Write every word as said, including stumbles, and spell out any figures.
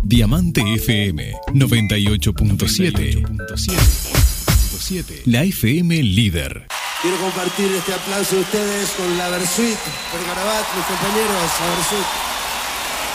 Diamante F M noventa y ocho punto siete. La F M líder. Quiero compartir este aplauso de ustedes con la Versuit, por Garabat, mis compañeros, la Versuit.